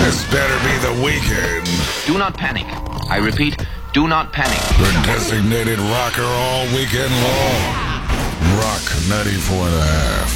This better be the weekend. Do not panic. I repeat, do not panic. The designated rocker all weekend long. Rock 94.5.